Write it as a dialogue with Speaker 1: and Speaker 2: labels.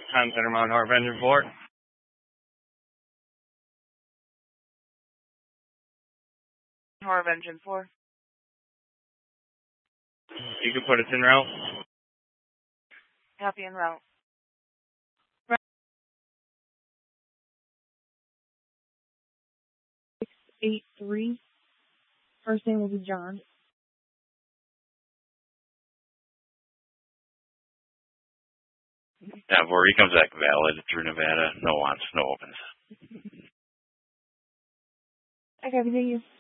Speaker 1: Time Center Mount Harp Engine 4.
Speaker 2: Harp Engine 4.
Speaker 1: You can put us en route.
Speaker 2: Copy en route.
Speaker 3: 683. First name will be John.
Speaker 4: Yeah, He comes back valid through Nevada. No wants, no opens.
Speaker 3: Okay, thank you.